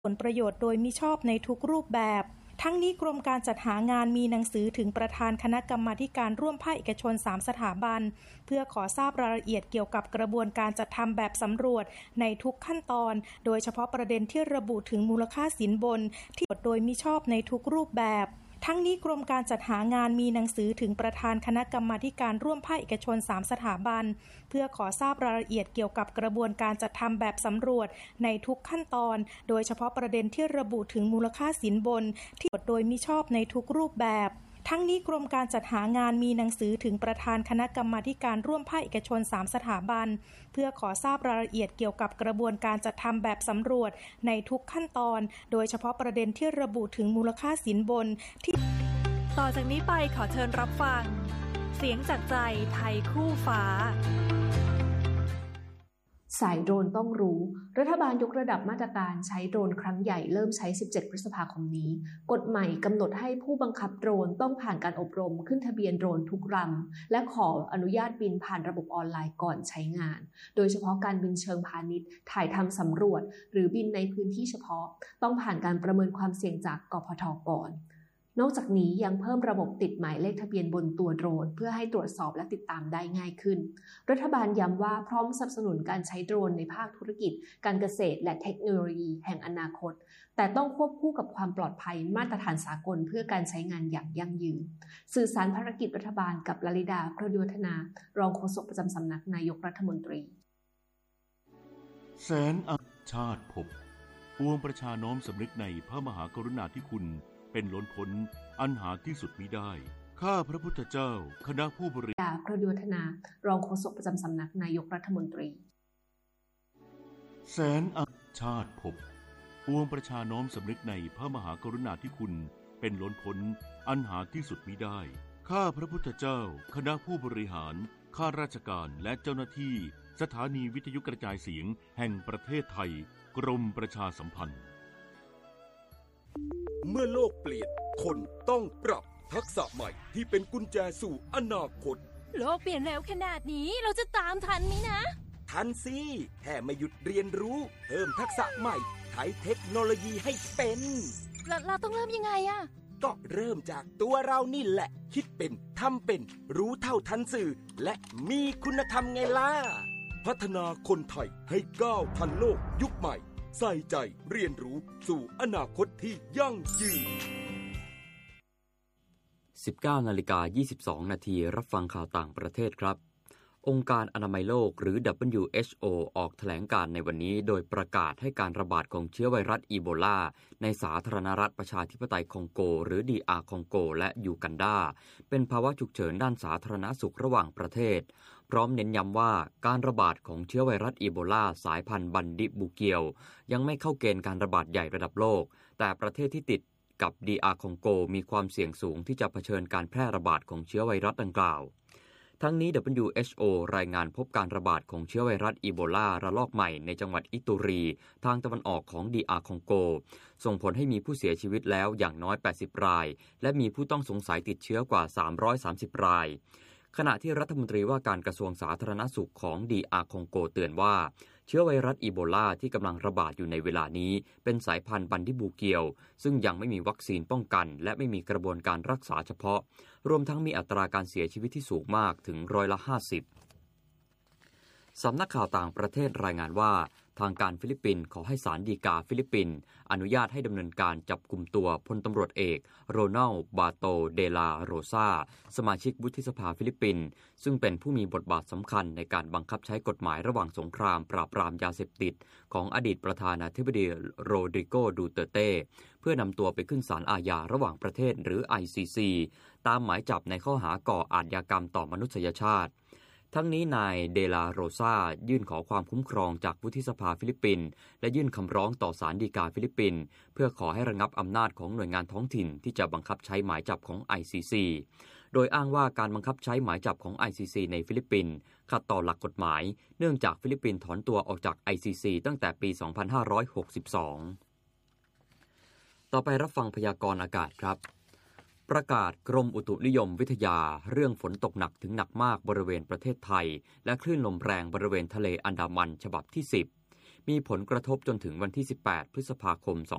ผลประโยชน์โดยมิชอบในทุกรูปแบบทั้งนี้กรมการจัดหางานมีหนังสือถึงประธานคณะกรรมาธิการร่วมภาคเอกชน3สถาบันเพื่อขอทราบรายละเอียดเกี่ยวกับกระบวนการจัดทำแบบสำรวจในทุกขั้นตอนโดยเฉพาะประเด็นที่ระบุถึงมูลค่าสินบนที่โดยมิชอบในทุกรูปแบบทั้งนี้กรมการจัดหางานมีหนังสือถึงประธานคณะกรรมาธิการร่วมภาคเอกชน3สถาบันเพื่อขอทราบรายละเอียดเกี่ยวกับกระบวนการจัดทำแบบสำรวจในทุกขั้นตอนโดยเฉพาะประเด็นที่ระบุถึงมูลค่าสินบนที่โดยมิชอบในทุกรูปแบบทั้งนี้กรมการจัดหางานมีหนังสือถึงประธานคณะกรรมาธิการร่วมภาคเอกชน3สถาบันเพื่อขอทราบรายละเอียดเกี่ยวกับกระบวนการจัดทำแบบสำรวจในทุกขั้นตอนโดยเฉพาะประเด็นที่ระบุถึงมูลค่าสินบนที่ต่อจากนี้ไปขอเชิญรับฟังเสียงจากใจไทยคู่ฟ้าสายโดรนต้องรู้รัฐบาลยกระดับมาตรการใช้โดรนครั้งใหญ่เริ่มใช้17พฤษภาคมนี้กฎใหม่กำหนดให้ผู้บังคับโดรนต้องผ่านการอบรมขึ้นทะเบียนโดรนทุกลำและขออนุญาตบินผ่านระบบออนไลน์ก่อนใช้งานโดยเฉพาะการบินเชิงพาณิชย์ถ่ายทำสำรวจหรือบินในพื้นที่เฉพาะต้องผ่านการประเมินความเสี่ยงจากกพท.ก่อนนอกจากนี้ยังเพิ่มระบบติดหมายเลขทะเบียนบนตัวโดรนเพื่อให้ตรวจสอบและติดตามได้ง่ายขึ้นรัฐบาลย้ำว่าพร้อมสนับสนุนการใช้โดรนในภาคธุรกิจการเกษตรและเทคโนโลยีแห่งอนาคตแต่ต้องควบคู่กับความปลอดภัยมาตรฐานสากลเพื่อการใช้งานอย่างยั่งยืนสื่อสารภารกิจรัฐบาลกับลลิดาโพธิวัฒนารองโฆษกประจำสำนักนายกรัฐมนตรีแสนชาติภพปวงประชาน้อมสำนึกในพระมหากรุณาธิคุณเป็นล้นพ้นอันหาที่สุดมิได้ข้าพระพุทธเจ้าคณะผู้บริหารโพธิวัฒนารองโฆษกประจำสำนักนายกรัฐมนตรีแสนชาติภพปวงประชาน้อมสำนึกในพระมหากรุณาธิคุณเป็นล้นพ้นอันหาที่สุดมิได้ข้าพระพุทธเจ้าคณะผู้บริหารข้าราชการและเจ้าหน้าที่สถานีวิทยุกระจายเสียงแห่งประเทศไทยกรมประชาสัมพันธ์เมื่อโลกเปลี่ยนคนต้องปรับทักษะใหม่ที่เป็นกุญแจสู่อนาคตโลกเปลี่ยนเร็วขนาดนี้เราจะตามทันไหมนะทันสิแค่ไม่หยุดเรียนรู้เพิ่มทักษะใหม่ใช้เทคโนโลยีให้เป็นเราต้องเริ่มยังไงอะก็เริ่มจากตัวเรานี่แหละคิดเป็นทำเป็นรู้เท่าทันสื่อและมีคุณธรรมไงล่ะพัฒนาคนไทยให้ก้าวทันโลกยุคใหม่ใส่ใจเรียนรู้สู่อนาคตที่ยั่งยืน 19:22 นาทีรับฟังข่าวต่างประเทศครับองค์การอนามัยโลกหรือ WHO ออกแถลงการณ์ในวันนี้โดยประกาศให้การระบาดของเชื้อไวรัสอีโบลาในสาธารณรัฐประชาธิปไตยคองโกหรือ DR คองโกและยูกันดาเป็นภาวะฉุกเฉินด้านสาธารณสุขระหว่างประเทศพร้อมเน้นย้ำว่าการระบาดของเชื้อไวรัสอีโบลาสายพันธุ์บันดิบูเกียวยังไม่เข้าเกณฑ์การระบาดใหญ่ระดับโลกแต่ประเทศที่ติดกับ DR คองโกมีความเสี่ยงสูงที่จะเผชิญการแพร่ระบาดของเชื้อไวรัสดังกล่าวทั้งนี้ WHO รายงานพบการระบาดของเชื้อไวรัสอีโบลาระลอกใหม่ในจังหวัดอิตูรีทางตะวันออกของ DR คองโกส่งผลให้มีผู้เสียชีวิตแล้วอย่างน้อย80รายและมีผู้ต้องสงสัยติดเชื้อกว่า330รายขณะที่รัฐมนตรีว่าการกระทรวงสาธารณสุขของ DR คองโกเตือนว่าเชื้อไวรัสอีโบลาที่กำลังระบาดอยู่ในเวลานี้เป็นสายพันธุ์บันดิบูเกียวซึ่งยังไม่มีวัคซีนป้องกันและไม่มีกระบวนการรักษาเฉพาะรวมทั้งมีอัตราการเสียชีวิตที่สูงมากถึง50%สำนักข่าวต่างประเทศรายงานว่าทางการฟิลิปปินส์ขอให้ศาลฎีกาฟิลิปปินส์อนุญาตให้ดำเนินการจับกุมตัวพลตำรวจเอกโรนัลบาโตเดลาโรซาสมาชิกวุฒิสภาฟิลิปปินส์ซึ่งเป็นผู้มีบทบาทสำคัญในการบังคับใช้กฎหมายระหว่างสงครามปราบปรามยาเสพติดของอดีตประธานาธิบดีโรดริโกดูเตเต้เพื่อนำตัวไปขึ้นศาลอาญาระหว่างประเทศหรือ ICC ตามหมายจับในข้อหาก่ออาชญากรรมต่อมนุษยชาติทั้งนี้นายเดลาโรซายื่นขอความคุ้มครองจากวุฒิสภาฟิลิปปินส์และยื่นคำร้องต่อศาลฎีกาฟิลิปปินส์เพื่อขอให้ระงับอำนาจของหน่วยงานท้องถิ่นที่จะบังคับใช้หมายจับของ ICC โดยอ้างว่าการบังคับใช้หมายจับของ ICC ในฟิลิปปินส์ขัดต่อหลักกฎหมายเนื่องจากฟิลิปปินส์ถอนตัวออกจาก ICC ตั้งแต่ปี 2562 ต่อไปรับฟังพยากรณ์อากาศครับประกาศกรมอุตุนิยมวิทยาเรื่องฝนตกหนักถึงหนักมากบริเวณประเทศไทยและคลื่นลมแรงบริเวณทะเลอันดามันฉบับที่10มีผลกระทบจนถึงวันที่18พฤษภาคม